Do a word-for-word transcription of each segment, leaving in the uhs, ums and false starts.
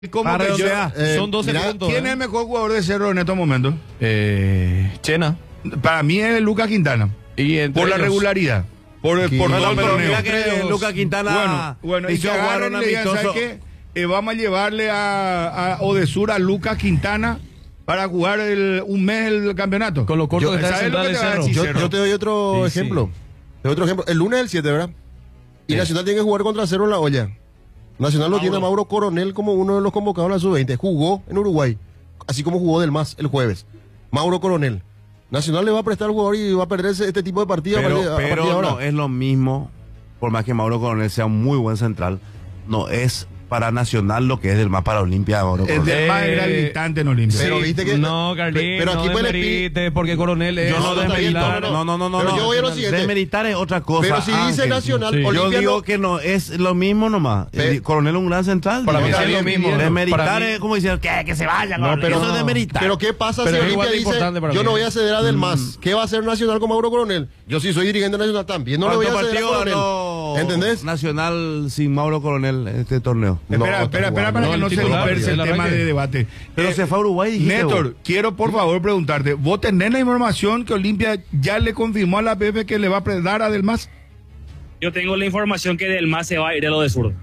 Como que yo, eh, son doce mirá, puntos. ¿Quién eh? es el mejor jugador de Cerro en estos momentos? Eh, Chena. Para mí es Lucas Quintana. Y entre Por la ellos- regularidad. Por, por Bueno, todo el pero torneo. mira que Lucas Quintana Bueno, bueno, y hizo que jugar agarren un y le digan, ¿sabes amistoso. qué? Eh, vamos a llevarle a, a Odesur a Lucas Quintana para jugar el, un mes el campeonato. Con lo corto Yo- que está el ¿sabes lo central que de te va a Cerro? decir Yo, Cerro? yo te doy otro Sí, ejemplo. Te doy otro ejemplo. El lunes es el siete, ¿verdad? Y Sí. Nacional tiene que jugar contra Cerro en la olla. Nacional lo tiene a Mauro Coronel como uno de los convocados a la sub veinte. Jugó en Uruguay, así como jugó del MAS el jueves. Mauro Coronel. Nacional le va a prestar al jugador y va a perder ese- este tipo de partidos a Pero, partir- a partir pero de ahora. no es lo mismo, por más que Mauro Coronel sea un muy buen central, no es para Nacional lo que es del más para Olimpia de Mauro El Coronel. del más era Eh, habilitante en Olimpia. Pero viste que- No, Carlín, pero aquí no fue el desmerite, porque Coronel es... Yo no no, está bien, desmeritar, no, no, no, no, no. Pero no. yo voy a lo siguiente. Desmeritar es otra cosa. Pero si dice Ángel. Nacional, sí. Yo Olimpia digo no- que no es lo mismo nomás. Pe- El Coronel es un gran central. Para digo. mí Está es lo bien, mismo. bien. Desmeritar Para mí- es como diciendo que, que se vaya. No, Coronel. pero, Eso es desmeritar. pero ¿qué pasa Pero si es igual Olimpia de dice, importante para yo mí. no voy a ceder a Del Mm. MAS? ¿Qué va a hacer Nacional con Mauro Coronel? Yo sí soy dirigente nacional también, no le voy a ¿Cuántos ceder a partidos Coronel. ganó ¿Entendés? Nacional sin Mauro Coronel en este torneo? No, Espera, está espera, espera, jugando. para No, que el no se titular, disperse el el tema arranque. de debate. Pero Eh, se fue a Uruguay, dijiste Néstor, vos. quiero por favor preguntarte, ¿vos tenés la información que Olimpia ya le confirmó a la P F que le va a dar a Del MAS? Yo tengo la información que del MAS se va a ir a lo de sur.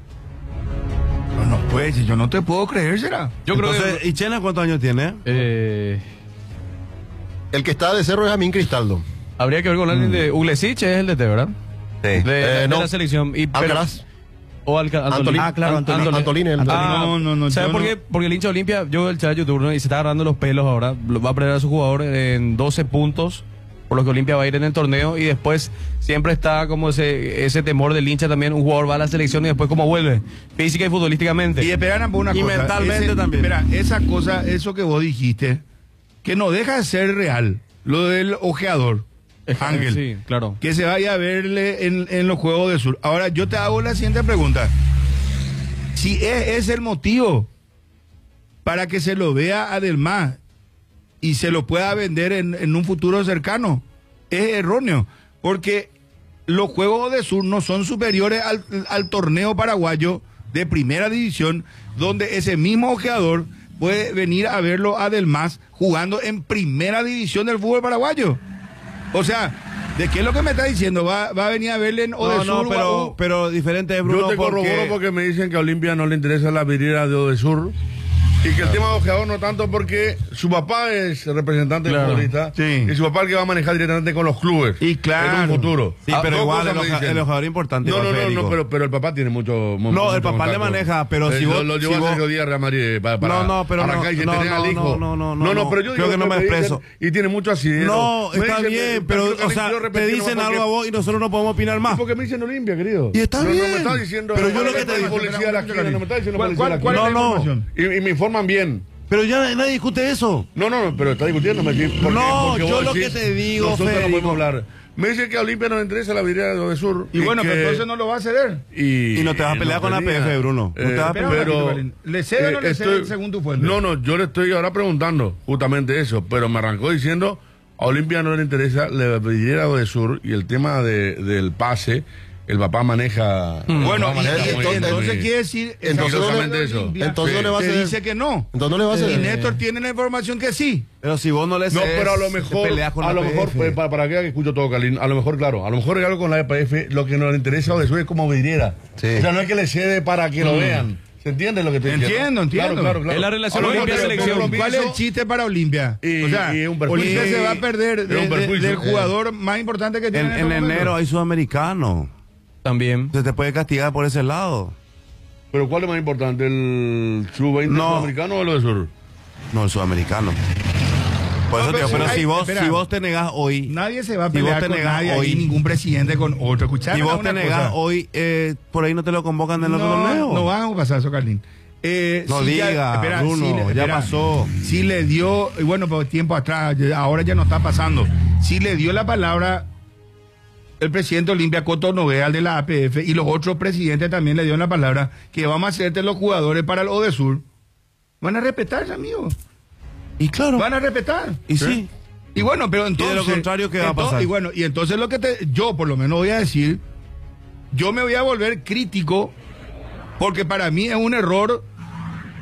No, no, pues, yo no te puedo creer, será. Yo creo Entonces, que... ¿y Chena cuántos años tiene? eh, El que está de Cerro es Amín Cristaldo. habría que ver con alguien de... Uglesich es el D T, ¿verdad? Sí. De, Eh, de no. la selección. Y, pero- Alcaraz. O Alca, Antolín. Ah, claro, An- Antolín. Antolín, el- Ah, No, no, no, ¿Sabes yo por no- qué? Porque el hincha de Olimpia, yo el chat YouTube, ¿no? Y se está agarrando los pelos ahora. Lo- Va a perder a su jugador en doce puntos, por lo que Olimpia va a ir en el torneo. Y después siempre está como ese, ese temor del hincha también. Un jugador va a la selección y después cómo vuelve, física y futbolísticamente. Y esperan por una Y cosa. mentalmente ese- también. Mira, esa cosa, eso que vos dijiste, que no deja de ser real, lo del ojeador, Ángel. Sí, claro. Que se vaya a verle en, en los Juegos del Sur. Ahora, yo te hago la siguiente pregunta. Si es, es el motivo para que se lo vea a Del MAS y se lo pueda vender en, en un futuro cercano, es erróneo. Porque los Juegos del Sur no son superiores al, al torneo paraguayo de primera división, donde ese mismo ojeador puede venir a verlo a Del MAS jugando en primera división del fútbol paraguayo. O sea, ¿de qué es lo que me está diciendo? ¿Va, va a venir a verle en No, Odesur? no, pero, o- pero diferente es Bruno Yo te corroboro porque... porque me dicen que a Olimpia no le interesa la vidriera de Odesur y que el tema de ojeador no tanto porque su papá es representante Claro. futbolista Sí. y su papá es el que va a manejar directamente con los clubes Y claro. en un futuro. Sí, Ah, pero dos igual cosas el, me oja- dicen. el ojador importante. No, igual, no, no, Federico. no, pero, pero el papá tiene mucho. mu- No, mucho el papá le contacto. maneja, pero Eh, si lo, vos- lo llevó si a vos- Sergio Díaz Real Madrid para, para No, no, pero arrancar no, y se no, tenía no, al hijo. no, no, no, no, no. pero yo Creo digo que no me dicen, expreso. Y tiene mucho asidero. No, Me está dicen, bien, eh, pero, yo o sea, yo te repetí dicen nomás algo a porque- vos y nosotros no podemos opinar más. Porque me dicen Olimpia, querido. Y está no, bien. No me está diciendo. Pero yo lo no que me te está digo- policía de la esquina, no me está diciendo ¿Cuál- policía de la cuál- cuál esquina. es la No, no. información? Y, y me informan bien. Pero ya nadie discute eso. No, no, no, pero está discutiendo. Me dice, ¿por qué? No, Porque yo vos lo decís, que te digo, nosotros no Federico. podemos hablar. Me dice que a Olimpia no le interesa la vidriera de Odesur. Y bueno, que- pero entonces no lo va a ceder. Y, Y no te vas a pelear con la tenía- P F, Bruno. No te vas a Espera pelear. un ratito, pero Valín. ¿Le cede o no le cede según tu fuente? No, no, yo le estoy ahora preguntando justamente eso, pero me arrancó diciendo a Olimpia no le interesa la vidriera de Odesur y el tema de, del pase, el papá maneja. Bueno, el papá y, maneja y- muy- entonces, muy- entonces quiere decir Entonces no le- exactamente eso. Olimpia Entonces no le va a te ceder. dice que no. Entonces no le va a Y ceder. Néstor tiene la información que sí. Pero si vos no le No, cedes, pero a lo te mejor, peleas con a la lo P F. mejor, pues, para, para que escucho todo, Carlín, a lo mejor, claro, a lo mejor hay algo con la E P F, lo que nos interesa a Odesur es como vidriera. Sí. O sea, no es que le cede para que lo vean. ¿Se entiende lo que estoy diciendo? Entiendo, entiendo. Claro, claro, claro. Es la relación Ah, bueno, Olimpia pero selección. compromiso- ¿Cuál es el chiste para Olimpia? Y- o sea, y un perjuicio. Olimpia se va a perder Y de- un de- perjuicio. del jugador más importante que tiene En, en, en este momento. enero hay sudamericano. También. Se te puede castigar por ese lado. Pero ¿cuál es más importante, el sub veinte No. sudamericano o el Odesur? No, el sudamericano. Por No, eso te pero digo, pero hay- si vos, espera. si vos te negás hoy, Nadie se va a Si vos pelear te con negás nadie hoy- ahí, ningún presidente con otro. Escuchá, si vos una te negás cosa. hoy, eh, por ahí no te lo convocan en el otro no, torneo. no van a pasar eso, Carlín. Eh, No sí, diga, Bruno, ya pasó. Sí le dio, y bueno, por tiempo atrás, ya- ahora ya no está pasando. Sí le dio la palabra el presidente Olimpia Coto Noguera, al de la A P F, y los otros presidentes también le dieron la palabra que vamos a hacerte los jugadores para el Odesur. Van a respetarse, amigos. Y claro. Van a respetar. Y sí. Y bueno, pero entonces... lo contrario, ¿qué va a entonces- pasar? Y bueno, y entonces lo que te, yo por lo menos voy a decir, yo me voy a volver crítico porque para mí es un error